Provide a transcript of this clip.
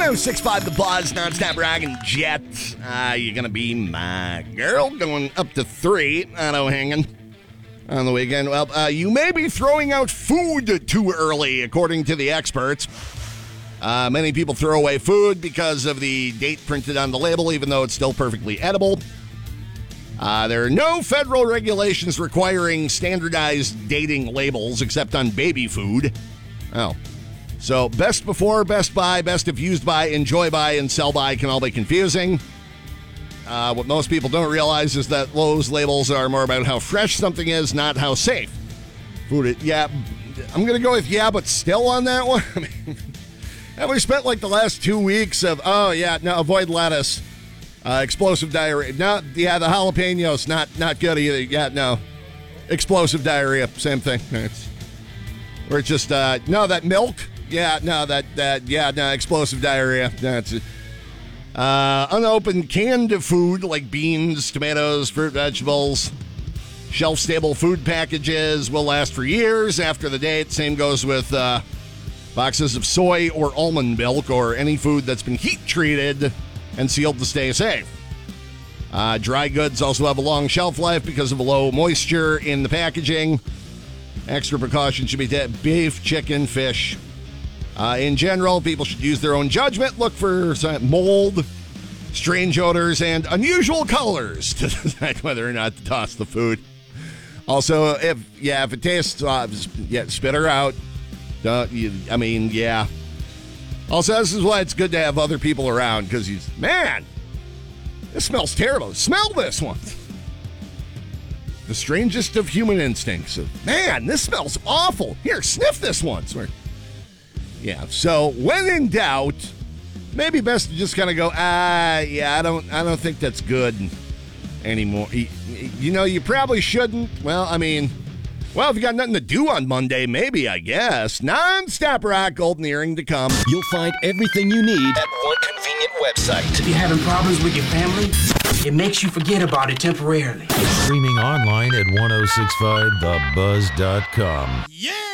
1065 The Buzz, nonstop rockin' jet. You're going to be my girl, going up to 3, auto hanging on the weekend. Well, you may be throwing out food too early, according to the experts. Many people throw away food because of the date printed on the label, even though it's still perfectly edible. There are no federal regulations requiring standardized dating labels except on baby food. Oh. So best before, best by, best if used by, enjoy by, and sell by can all be confusing. What most people don't realize is that those labels are more about how fresh something is, not how safe. Food, yeah, I'm going to go with yeah, but still on that one. I mean, have we spent like the last 2 weeks of, avoid lettuce, explosive diarrhea. No, yeah, the jalapenos, not good either. Yeah, no. Explosive diarrhea, same thing. Or just, no, that milk. Yeah, no, explosive diarrhea. That's it. Unopened canned food like beans, tomatoes, fruit, vegetables, shelf-stable food packages will last for years after the date. Same goes with boxes of soy or almond milk or any food that's been heat-treated and sealed to stay safe. Dry goods also have a long shelf life because of low moisture in the packaging. Extra precautions should be beef, chicken, fish. In general, people should use their own judgment, look for mold, strange odors, and unusual colors to decide whether or not to toss the food. Also, if it tastes, spit her out. Also, this is why it's good to have other people around, because man, this smells terrible. Smell this one. The strangest of human instincts. Man, this smells awful. Here, sniff this one. Yeah, so when in doubt, maybe best to just kind of go, I don't think that's good anymore. You probably shouldn't. If you got nothing to do on Monday, maybe, I guess. Non-stop rock, golden earring to come. You'll find everything you need at one convenient website. If you're having problems with your family, it makes you forget about it temporarily. Streaming online at 1065thebuzz.com. Yeah!